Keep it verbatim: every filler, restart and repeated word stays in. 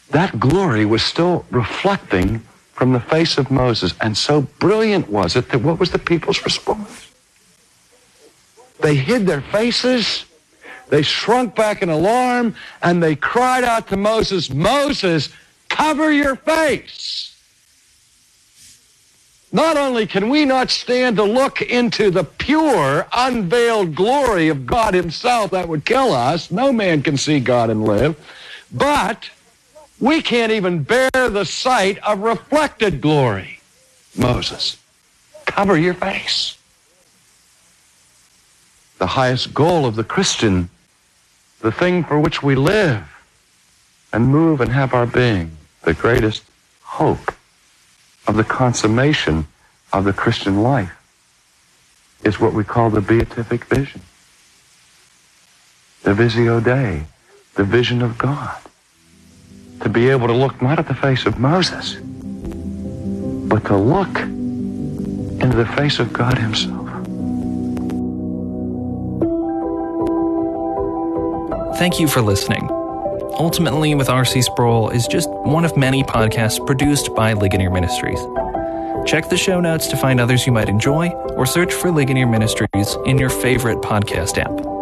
that glory was still reflecting from the face of Moses. And so brilliant was it that what was the people's response? They hid their faces, they shrunk back in alarm, and they cried out to Moses, Moses, cover your face. Not only can we not stand to look into the pure, unveiled glory of God himself, that would kill us. No man can see God and live. But we can't even bear the sight of reflected glory. Moses, cover your face. The highest goal of the Christian, the thing for which we live and move and have our being, the greatest hope of the consummation of the Christian life, is what we call the beatific vision. The Visio Dei, the vision of God. To be able to look not at the face of Moses, but to look into the face of God himself. Thank you for listening. Ultimately with R C Sproul is just one of many podcasts produced by Ligonier Ministries. Check the show notes to find others you might enjoy, or search for Ligonier Ministries in your favorite podcast app.